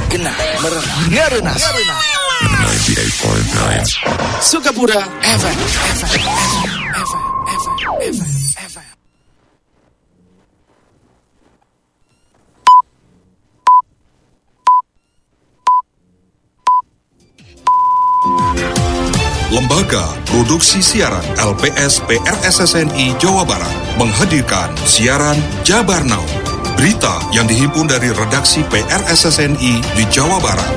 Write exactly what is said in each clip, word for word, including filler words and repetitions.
Kena merena Ngerenas sembilan puluh delapan koma sembilan Sukapura F M F M F M F M F M. Lembaga Produksi Siaran L P S P R S S N I Jawa Barat menghadirkan siaran Jabar Now. Berita yang dihimpun dari redaksi P R S S N I di Jawa Barat.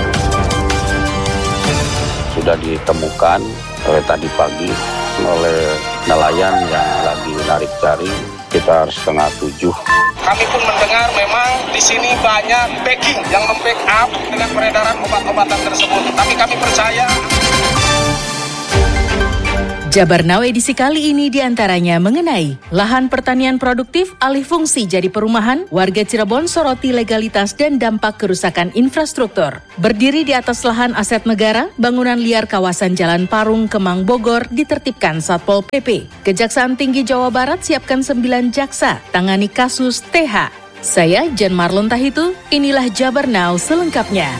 Sudah ditemukan oleh tadi pagi oleh nelayan yang lagi narik jaring sekitar setengah tujuh. Kami pun mendengar memang di sini banyak backing yang membackup dengan peredaran obat-obatan tersebut. Tapi kami percaya. Jabar Now edisi kali ini diantaranya mengenai lahan pertanian produktif alih fungsi jadi perumahan, warga Cirebon soroti legalitas dan dampak kerusakan infrastruktur. Berdiri di atas lahan aset negara, bangunan liar kawasan Jalan Parung, Kemang, Bogor ditertibkan Satpol P P. Kejaksaan Tinggi Jawa Barat siapkan sembilan jaksa, tangani kasus T H. Saya Jan Marlon Tahitu, inilah Jabar Now selengkapnya.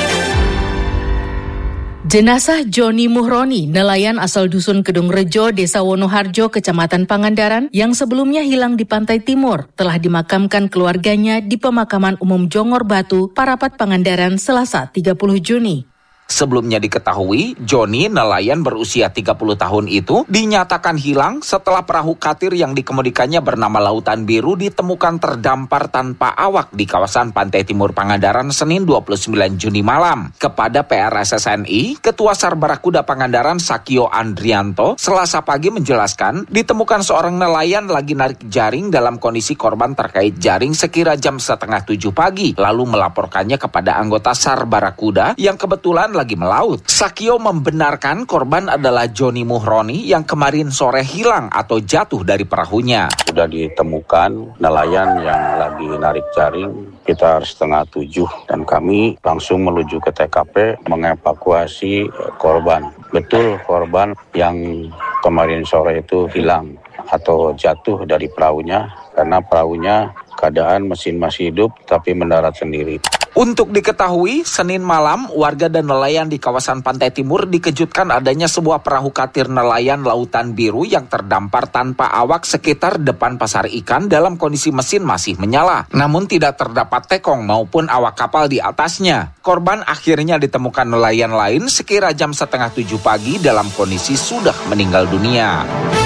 Jenazah Joni Muhroni, nelayan asal Dusun Kedung Rejo, Desa Wonoharjo, Kecamatan Pangandaran, yang sebelumnya hilang di Pantai Timur, telah dimakamkan keluarganya di Pemakaman Umum Jongor Batu, Parapat Pangandaran, Selasa tiga puluh Juni. Sebelumnya diketahui, Joni, nelayan berusia tiga puluh tahun itu, dinyatakan hilang setelah perahu katir yang dikemudikannya bernama Lautan Biru ditemukan terdampar tanpa awak di kawasan Pantai Timur Pangandaran Senin dua puluh sembilan Juni malam. Kepada P R S S N I, Ketua Sar Barakuda Pangandaran Sakio Andrianto, Selasa pagi menjelaskan, ditemukan seorang nelayan lagi narik jaring dalam kondisi korban terkait jaring sekira jam setengah tujuh pagi, lalu melaporkannya kepada anggota Sar Barakuda yang kebetulan lagi melaut. Sakio membenarkan korban adalah Joni Muhroni yang kemarin sore hilang atau jatuh dari perahunya. Sudah ditemukan nelayan yang lagi narik jaring sekitar setengah tujuh dan kami langsung menuju ke T K P mengevakuasi korban. Betul korban yang kemarin sore itu hilang atau jatuh dari perahunya karena perahunya keadaan mesin masih hidup tapi mendarat sendiri. Untuk diketahui, Senin malam, warga dan nelayan di kawasan Pantai Timur dikejutkan adanya sebuah perahu katir nelayan Lautan Biru yang terdampar tanpa awak sekitar depan pasar ikan dalam kondisi mesin masih menyala. Namun tidak terdapat tekong maupun awak kapal di atasnya. Korban akhirnya ditemukan nelayan lain sekira jam setengah tujuh pagi dalam kondisi sudah meninggal dunia.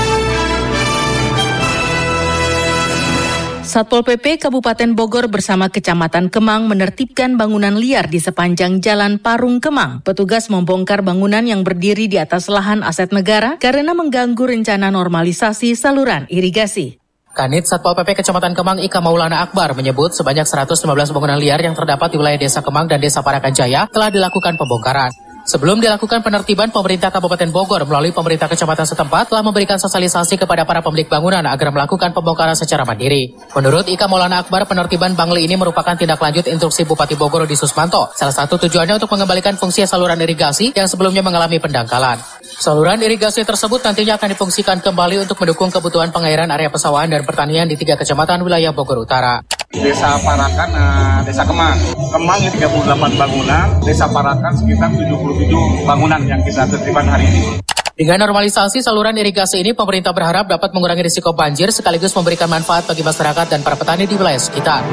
Satpol P P Kabupaten Bogor bersama Kecamatan Kemang menertibkan bangunan liar di sepanjang Jalan Parung Kemang. Petugas membongkar bangunan yang berdiri di atas lahan aset negara karena mengganggu rencana normalisasi saluran irigasi. Kanit Satpol P P Kecamatan Kemang Ika Maulana Akbar menyebut sebanyak seratus lima belas bangunan liar yang terdapat di wilayah Desa Kemang dan Desa Parakan Jaya telah dilakukan pembongkaran. Sebelum dilakukan penertiban, pemerintah Kabupaten Bogor melalui pemerintah kecamatan setempat telah memberikan sosialisasi kepada para pemilik bangunan agar melakukan pembongkaran secara mandiri. Menurut Ika Maulana Akbar, penertiban Bangli ini merupakan tindak lanjut instruksi Bupati Bogor Odi Susmanto. Salah satu tujuannya untuk mengembalikan fungsi saluran irigasi yang sebelumnya mengalami pendangkalan. Saluran irigasi tersebut nantinya akan difungsikan kembali untuk mendukung kebutuhan pengairan area pesawahan dan pertanian di tiga kecamatan wilayah Bogor Utara. Desa Parakan, uh, Desa Kemang. Kemang tiga puluh delapan bangunan, Desa Parakan sekitar tujuh puluh tujuh bangunan yang kita tertibkan hari ini. Dengan normalisasi saluran irigasi ini, pemerintah berharap dapat mengurangi risiko banjir sekaligus memberikan manfaat bagi masyarakat dan para petani di wilayah sekitar.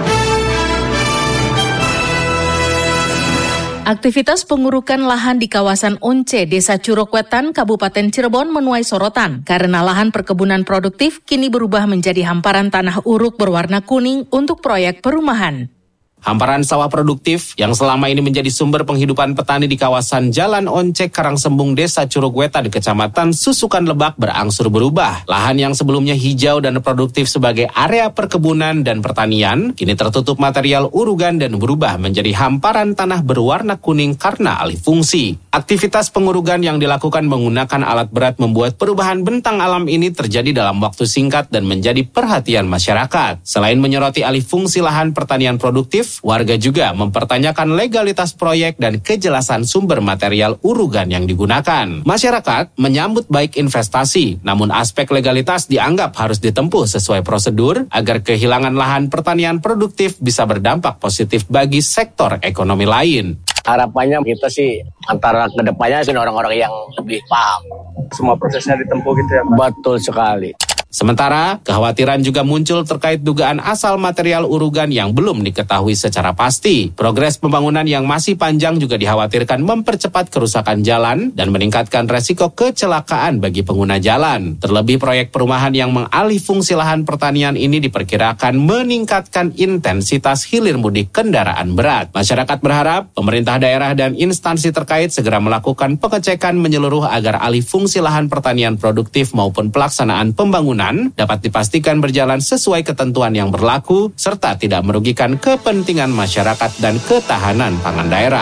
Aktivitas pengurukan lahan di kawasan Once, Desa Curugwetan, Kabupaten Cirebon menuai sorotan karena lahan perkebunan produktif kini berubah menjadi hamparan tanah uruk berwarna kuning untuk proyek perumahan. Hamparan sawah produktif yang selama ini menjadi sumber penghidupan petani di kawasan Jalan Oncek, Karangsembung, Desa Curugwetan di Kecamatan Susukan Lebak berangsur berubah. Lahan yang sebelumnya hijau dan produktif sebagai area perkebunan dan pertanian, kini tertutup material urugan dan berubah menjadi hamparan tanah berwarna kuning karena alih fungsi. Aktivitas pengurugan yang dilakukan menggunakan alat berat membuat perubahan bentang alam ini terjadi dalam waktu singkat dan menjadi perhatian masyarakat. Selain menyoroti alih fungsi lahan pertanian produktif, warga juga mempertanyakan legalitas proyek dan kejelasan sumber material urugan yang digunakan. Masyarakat menyambut baik investasi, namun aspek legalitas dianggap harus ditempuh sesuai prosedur agar kehilangan lahan pertanian produktif bisa berdampak positif bagi sektor ekonomi lain. Harapannya kita sih antara kedepannya sih orang-orang yang lebih paham. Semua prosesnya ditempuh gitu ya Pak? Betul sekali. Sementara, kekhawatiran juga muncul terkait dugaan asal material urugan yang belum diketahui secara pasti. Progres pembangunan yang masih panjang juga dikhawatirkan mempercepat kerusakan jalan dan meningkatkan resiko kecelakaan bagi pengguna jalan. Terlebih proyek perumahan yang mengalih fungsi lahan pertanian ini diperkirakan meningkatkan intensitas hilir mudik kendaraan berat. Masyarakat berharap pemerintah daerah dan instansi terkait segera melakukan pengecekan menyeluruh agar alih fungsi lahan pertanian produktif maupun pelaksanaan pembangunan dapat dipastikan berjalan sesuai ketentuan yang berlaku serta tidak merugikan kepentingan masyarakat dan ketahanan pangan daerah.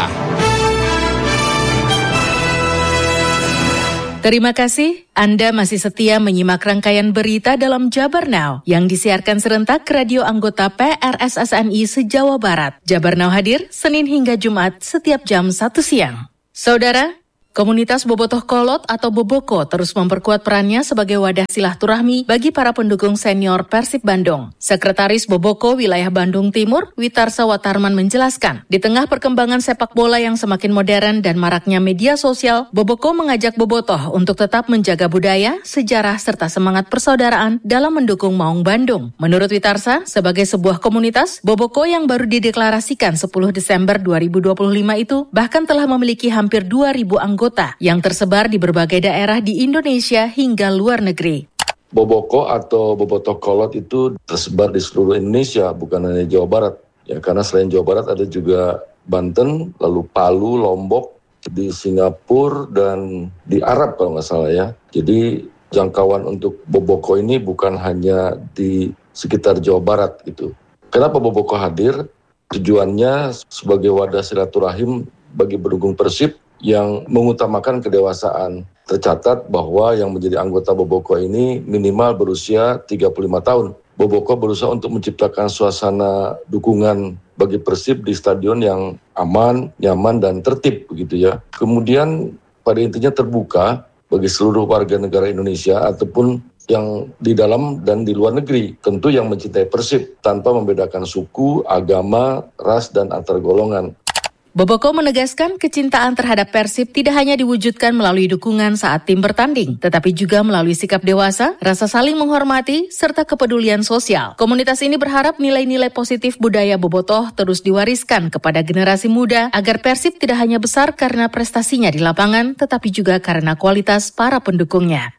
Terima kasih, Anda masih setia menyimak rangkaian berita dalam Jabar Now yang disiarkan serentak ke radio anggota P R S S N I se-Jawa Barat. Jabar Now hadir Senin hingga Jumat setiap jam satu siang. Saudara, Komunitas Bobotoh Kolot atau Boboko terus memperkuat perannya sebagai wadah silaturahmi bagi para pendukung senior Persib Bandung. Sekretaris Boboko Wilayah Bandung Timur, Witarsa Watarman menjelaskan, di tengah perkembangan sepak bola yang semakin modern dan maraknya media sosial, Boboko mengajak Bobotoh untuk tetap menjaga budaya, sejarah, serta semangat persaudaraan dalam mendukung Maung Bandung. Menurut Witarsa, sebagai sebuah komunitas, Boboko yang baru dideklarasikan sepuluh Desember dua ribu dua puluh lima itu bahkan telah memiliki hampir dua ribu anggota yang tersebar di berbagai daerah di Indonesia hingga luar negeri. Boboko atau Bobotoh Kolot itu tersebar di seluruh Indonesia, bukan hanya Jawa Barat. Ya, karena selain Jawa Barat ada juga Banten, lalu Palu, Lombok, di Singapura, dan di Arab kalau nggak salah ya. Jadi jangkauan untuk Boboko ini bukan hanya di sekitar Jawa Barat gitu. Kenapa Boboko hadir? Tujuannya sebagai wadah silaturahim bagi pendukung Persib yang mengutamakan kedewasaan. Tercatat bahwa yang menjadi anggota Boboko ini minimal berusia tiga puluh lima tahun. Boboko berusaha untuk menciptakan suasana dukungan bagi Persib di stadion yang aman, nyaman, dan tertib begitu ya. Kemudian pada intinya terbuka bagi seluruh warga negara Indonesia ataupun yang di dalam dan di luar negeri, tentu yang mencintai Persib tanpa membedakan suku, agama, ras, dan antar golongan. Boboko menegaskan kecintaan terhadap Persib tidak hanya diwujudkan melalui dukungan saat tim bertanding, tetapi juga melalui sikap dewasa, rasa saling menghormati, serta kepedulian sosial. Komunitas ini berharap nilai-nilai positif budaya Bobotoh terus diwariskan kepada generasi muda agar Persib tidak hanya besar karena prestasinya di lapangan, tetapi juga karena kualitas para pendukungnya.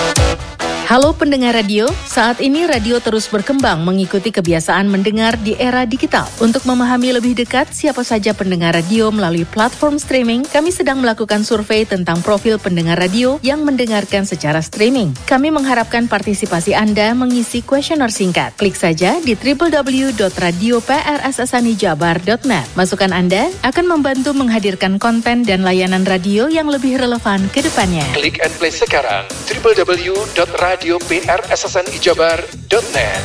Halo pendengar radio, saat ini radio terus berkembang mengikuti kebiasaan mendengar di era digital. Untuk memahami lebih dekat siapa saja pendengar radio melalui platform streaming, kami sedang melakukan survei tentang profil pendengar radio yang mendengarkan secara streaming. Kami mengharapkan partisipasi Anda mengisi kuesioner singkat. Klik saja di w w w dot radio p r s s n i jabar dot net. Masukan Anda akan membantu menghadirkan konten dan layanan radio yang lebih relevan ke depannya. Klik and play sekarang w w w dot radio p r s s n i jabar dot net.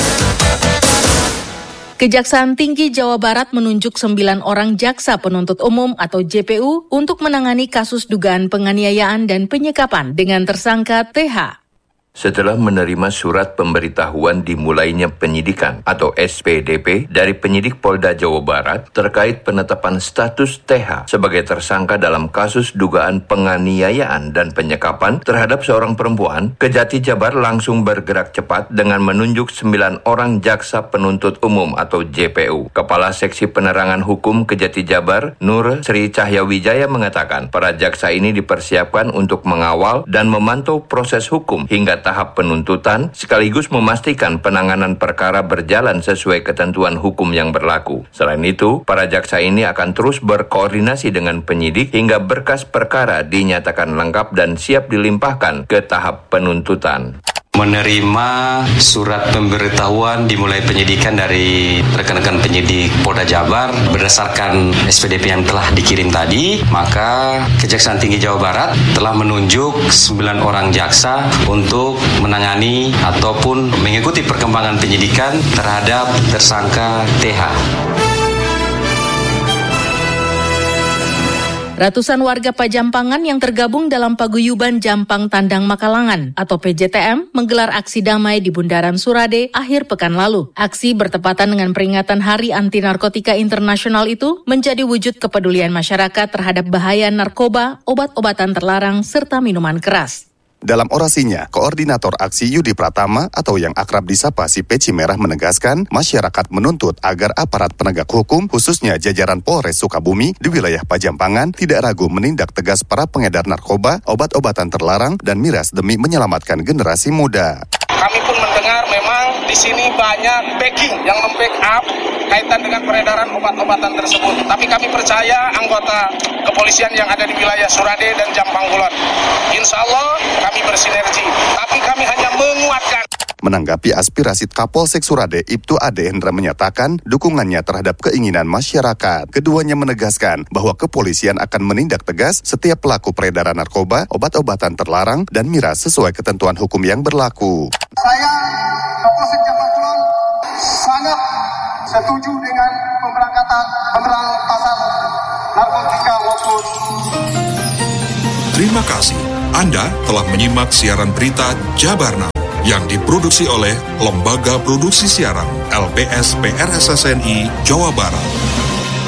Kejaksaan Tinggi Jawa Barat menunjuk sembilan orang jaksa penuntut umum atau J P U untuk menangani kasus dugaan penganiayaan dan penyekapan dengan tersangka T H. Setelah menerima surat pemberitahuan dimulainya penyidikan atau S P D P dari penyidik Polda Jawa Barat terkait penetapan status T H sebagai tersangka dalam kasus dugaan penganiayaan dan penyekapan terhadap seorang perempuan, Kejati Jabar langsung bergerak cepat dengan menunjuk sembilan orang jaksa penuntut umum atau J P U. Kepala Seksi Penerangan Hukum Kejati Jabar, Nur Sri Cahyawijaya mengatakan, para jaksa ini dipersiapkan untuk mengawal dan memantau proses hukum hingga tahap penuntutan, sekaligus memastikan penanganan perkara berjalan sesuai ketentuan hukum yang berlaku. Selain itu, para jaksa ini akan terus berkoordinasi dengan penyidik hingga berkas perkara dinyatakan lengkap dan siap dilimpahkan ke tahap penuntutan. menerima surat pemberitahuan dimulai penyidikan dari rekan-rekan penyidik Polda Jabar berdasarkan S P D P yang telah dikirim tadi, maka Kejaksaan Tinggi Jawa Barat telah menunjuk sembilan orang jaksa untuk menangani ataupun mengikuti perkembangan penyidikan terhadap tersangka T H. Ratusan warga Pajampangan yang tergabung dalam Paguyuban Jampang Tandang Makalangan atau P J T M menggelar aksi damai di Bundaran Surade akhir pekan lalu. Aksi bertepatan dengan peringatan Hari Anti Narkotika Internasional itu menjadi wujud kepedulian masyarakat terhadap bahaya narkoba, obat-obatan terlarang, serta minuman keras. Dalam orasinya, Koordinator Aksi Yudi Pratama atau yang akrab disapa si Peci Merah menegaskan masyarakat menuntut agar aparat penegak hukum khususnya jajaran Polres Sukabumi di wilayah Pajampangan tidak ragu menindak tegas para pengedar narkoba, obat-obatan terlarang, dan miras demi menyelamatkan generasi muda. Kami pun mendengar memang di sini banyak backing yang membackup kaitan dengan peredaran obat-obatan tersebut. Tapi kami percaya anggota kepolisian yang ada di wilayah Surade dan Jampang Kulon, insya Allah kami bersinergi. Tapi kami hanya menguatkan. Menanggapi aspirasi Kapolsek Surade, Ibtu Ade Hendra menyatakan dukungannya terhadap keinginan masyarakat. Keduanya menegaskan bahwa kepolisian akan menindak tegas setiap pelaku peredaran narkoba, obat-obatan terlarang, dan miras sesuai ketentuan hukum yang berlaku. Saya, Kapolsek Jampang Kulon, sangat setuju dengan pemberangkatan pemberantasan narkotika maupun. Terima kasih. Anda telah menyimak siaran berita Jabar Now yang diproduksi oleh Lembaga Produksi Siaran L P S P R S S N I Jawa Barat.